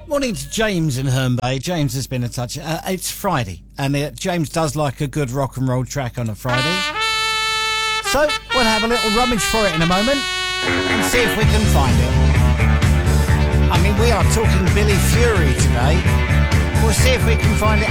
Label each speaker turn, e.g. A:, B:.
A: Morning to James in Herne Bay. James has been in touch. It's Friday, and James does like a good rock and roll track on a Friday. So we'll have a little rummage for it in a moment and see if we can find it. I mean, we are talking Billy Fury today. We'll see if we can find it.